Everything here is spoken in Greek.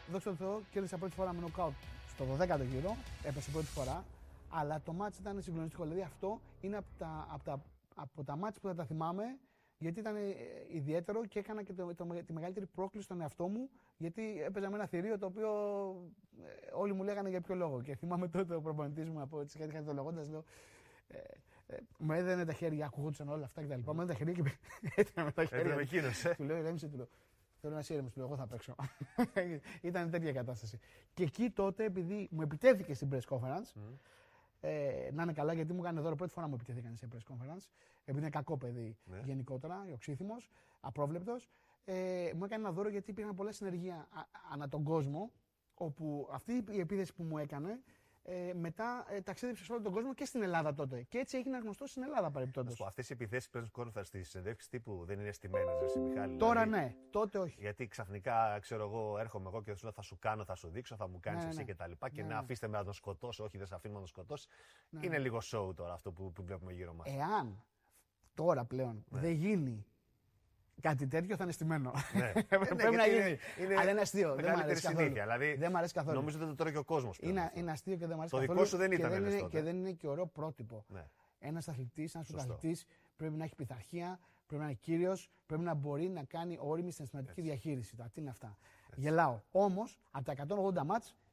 δόξα τω Θεώ, κέρδισα πρώτη φορά με νοκάουτ στο 12ο γύρο, έπεσε πρώτη φορά. Αλλά το μάτς ήταν συγκλονιστικό. Δηλαδή αυτό είναι από τα μάτς που θα τα θυμάμαι, γιατί ήταν ιδιαίτερο και έκανα και τη μεγαλύτερη πρόκληση στον εαυτό μου, γιατί έπαιζα με ένα θηρίο το οποίο όλοι μου λέγανε για ποιο λόγο. Και θυμάμαι τότε ο προπονητής μου από τις κάτι το λεγόντας, λέω. Μου έδαινε τα χέρια, ακουγόντουσαν όλα αυτά κτλ. Μου έδαινε τα χέρια και έτρεμε τα χέρια. Έτρεμε εκείνος, Του λέω, ηρέμησε, του λέω. Θέλω να είσαι ήρεμος, του λέω, εγώ θα παίξω. Ήταν τέτοια κατάσταση. Και εκεί τότε, επειδή μου επιτέθηκε στην press conference, να είναι καλά, γιατί μου έκανε δώρο πρώτη φορά μου επιτέθηκαν σε press conference, επειδή είναι κακό παιδί γενικότερα, οξύθυμος, απρόβλεπτος. Μου έκανε ένα δώρο γιατί υπήρχαν πολλά συνεργεία ανά τον κόσμο, όπου αυτή η επίθεση που μου έκανε μετά ταξίδεψε σε όλο τον κόσμο και στην Ελλάδα τότε. Και έτσι έγινε γνωστό στην Ελλάδα παρεμπιπτόντως. Αυτές οι επιθέσεις press conference στις συνεντεύξεις τύπου δεν είναι στημένες, ρε Μιχάλη? Τώρα δηλαδή, ναι, τότε όχι. Γιατί ξαφνικά, ξέρω εγώ, έρχομαι εγώ και σου λέω θα σου κάνω, θα σου δείξω, θα μου κάνεις εσύ κτλ. Και να αφήστε με να τον σκοτώσω, όχι δεν σε αφήνω να τον σκοτώσει. Είναι λίγο show τώρα αυτό που βλέπουμε γύρω μας. Εάν τώρα πλέον δεν γίνει κάτι τέτοιο, θα είναι στημένο. Ναι. Πρέπει να γίνει. Αλλά είναι αστείο. Δεν μου αρέσει καθόλου. Δηλαδή, δεν μ' αρέσει καθόλου. Νομίζω ότι δεν το τρώει και ο κόσμος. Είναι αστείο και δεν μ' αρέσει καθόλου. Το δικό σου δεν ήταν. Και δεν είναι και ωραίο πρότυπο. Ναι. Ένας αθλητής, ένας πρωταθλητής πρέπει να έχει πειθαρχία, πρέπει να είναι κύριος, πρέπει να μπορεί να κάνει όριμη συναισθηματική διαχείριση. Τι είναι αυτά. Γελάω. Όμως, από τα 180 μάτς,